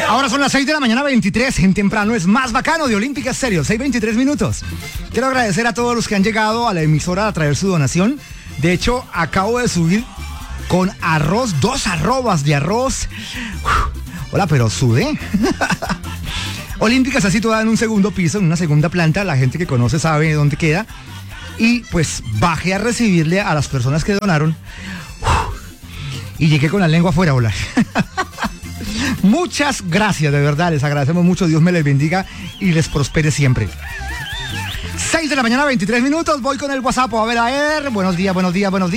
Ahora son las 6 de la mañana 23, en temprano es más bacano de Olímpica Estéreo, 6:23 minutos. Quiero agradecer a todos los que han llegado a la emisora a traer su donación. De hecho, acabo de subir con arroz, 2 arrobas de arroz. Hola, pero sudé. Olímpica está situada en un segundo piso, en una segunda planta. La gente que conoce sabe dónde queda. Y pues bajé a recibirle a las personas que donaron. Y llegué con la lengua afuera, hola. Muchas gracias, de verdad, les agradecemos mucho. Dios me les bendiga y les prospere siempre. 6 de la mañana, 23 minutos. Voy con el WhatsApp. A ver. Buenos días. Olímpica. Buenos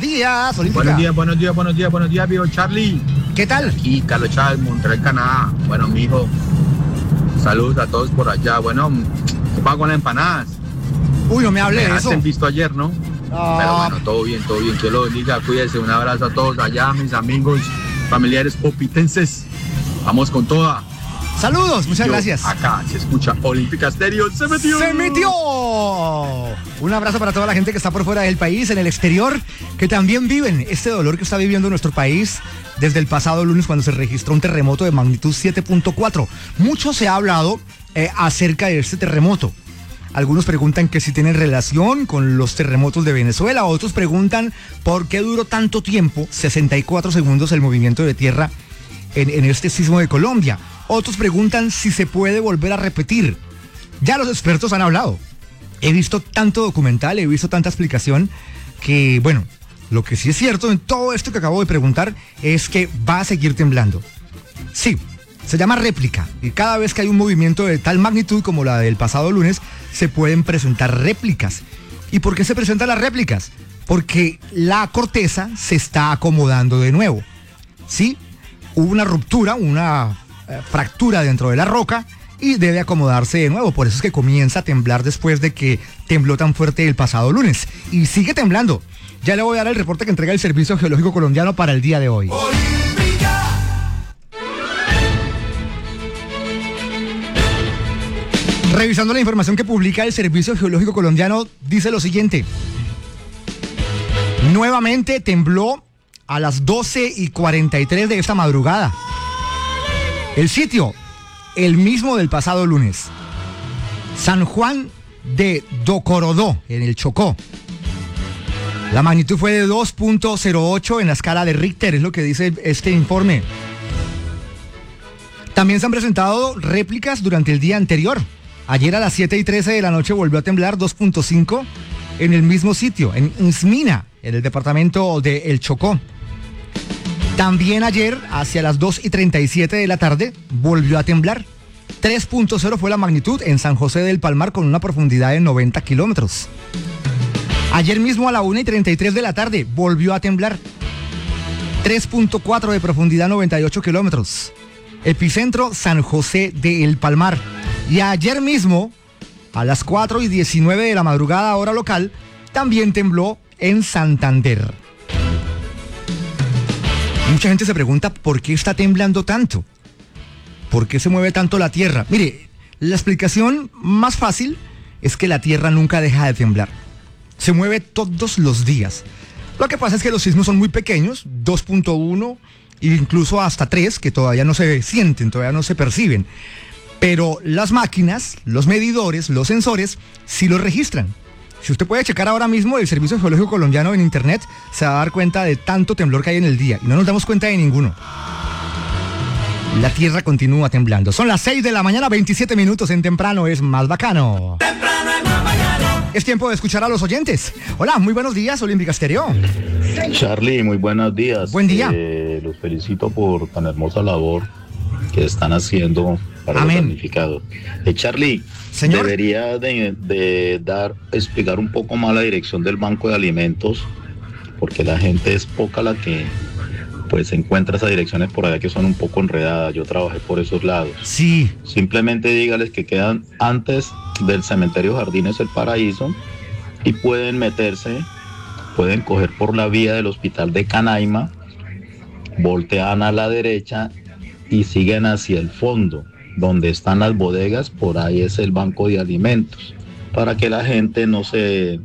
días, viejo Charlie. ¿Qué tal? Aquí, Carlos Chávez, Montreal, Canadá. Bueno, mijo, saludos a todos por allá. Bueno, ¿qué pasa con las empanadas? Uy, no me hable de eso. Me visto ayer, ¿no? Pero bueno, todo bien. Que lo bendiga, cuídense. Un abrazo a todos allá, mis amigos, familiares popitenses. Vamos con toda. Saludos, muchas gracias. Acá se escucha Olímpica Estéreo. ¡Se metió! Un abrazo para toda la gente que está por fuera del país, en el exterior, que también viven este dolor que está viviendo nuestro país desde el pasado lunes cuando se registró un terremoto de magnitud 7.4. Mucho se ha hablado acerca de este terremoto. Algunos preguntan que si tienen relación con los terremotos de Venezuela, otros preguntan por qué duró tanto tiempo, 64 segundos, el movimiento de tierra en este sismo de Colombia. Otros preguntan si se puede volver a repetir. Ya los expertos han hablado. He visto tanto documental, he visto tanta explicación que, bueno, lo que sí es cierto en todo esto que acabo de preguntar es que va a seguir temblando. Sí, se llama réplica y cada vez que hay un movimiento de tal magnitud como la del pasado lunes, se pueden presentar réplicas. ¿Y por qué se presentan las réplicas? Porque la corteza se está acomodando de nuevo. ¿Sí? Hubo una ruptura, una fractura dentro de la roca y debe acomodarse de nuevo. Por eso es que comienza a temblar después de que tembló tan fuerte el pasado lunes. Y sigue temblando. Ya le voy a dar el reporte que entrega el Servicio Geológico Colombiano para el día de hoy. Revisando la información que publica el Servicio Geológico Colombiano, dice lo siguiente. Nuevamente tembló a las 12:43 de esta madrugada. El sitio, el mismo del pasado lunes. San Juan de Docorodó, en el Chocó. La magnitud fue de 2.08 en la escala de Richter, es lo que dice este informe. También se han presentado réplicas durante el día anterior. Ayer a las 7:13 de la noche volvió a temblar 2.5 en el mismo sitio, en Ismina, en el departamento de El Chocó. También ayer, hacia las 2:37 de la tarde, volvió a temblar. 3.0 fue la magnitud en San José del Palmar con una profundidad de 90 kilómetros. Ayer mismo a la 1:33 de la tarde volvió a temblar. 3.4 de profundidad, 98 kilómetros. Epicentro San José del Palmar. Y ayer mismo, a las 4:19 de la madrugada hora local, también tembló en Santander. Mucha gente se pregunta por qué está temblando tanto. ¿Por qué se mueve tanto la Tierra? Mire, la explicación más fácil es que la Tierra nunca deja de temblar. Se mueve todos los días. Lo que pasa es que los sismos son muy pequeños, 2.1 e incluso hasta 3, que todavía no se sienten, todavía no se perciben. Pero las máquinas, los medidores, los sensores, sí los registran. Si usted puede checar ahora mismo el Servicio Geológico Colombiano en internet, se va a dar cuenta de tanto temblor que hay en el día. Y no nos damos cuenta de ninguno. La Tierra continúa temblando. Son las 6 de la mañana, 27 minutos. En temprano es más bacano. Temprano es más bacano. Es tiempo de escuchar a los oyentes. Hola, muy buenos días, Olímpica Estéreo. Charlie, muy buenos días. Buen día. Los felicito por tan hermosa labor que están haciendo para los damnificados. Charlie, señor, debería de explicar un poco más la dirección del Banco de Alimentos, porque la gente es poca la que pues encuentra esas direcciones por allá que son un poco enredadas. Yo trabajé por esos lados. Sí. Simplemente dígales que quedan antes del cementerio Jardines El Paraíso y pueden meterse, pueden coger por la vía del hospital de Canaima, voltean a la derecha y siguen hacia el fondo, donde están las bodegas. Por ahí es el Banco de Alimentos, para que la gente no se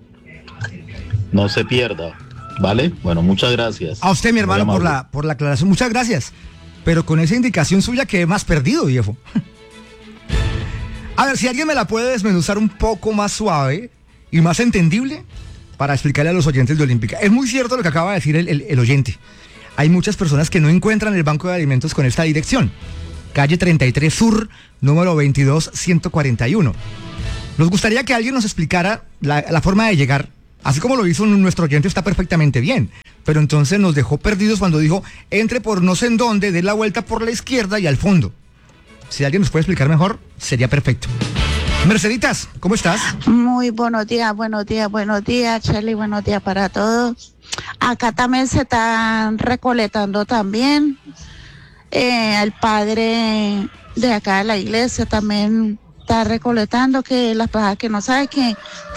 pierda. ¿Vale? Bueno, muchas gracias. A usted, mi hermano, por la aclaración. Muchas gracias. pero con esa indicación suya quedé más perdido, viejo. A ver, si alguien me la puede desmenuzar un poco más suave y más entendible para explicarle a los oyentes de Olímpica. Es muy cierto lo que acaba de decir el oyente. Hay muchas personas que no encuentran el banco de alimentos con esta dirección. Calle 33 Sur, número 22141. Nos gustaría que alguien nos explicara la forma de llegar. Así como lo hizo nuestro oyente, está perfectamente bien. Pero entonces nos dejó perdidos cuando dijo, entre por no sé en dónde, dé la vuelta por la izquierda y al fondo. Si alguien nos puede explicar mejor, sería perfecto. Merceditas, ¿cómo estás? Muy buenos días, Charlie, buenos días para todos. Acá también se están recolectando también. El padre de acá de la iglesia también está recolectando, que las personas que no saben que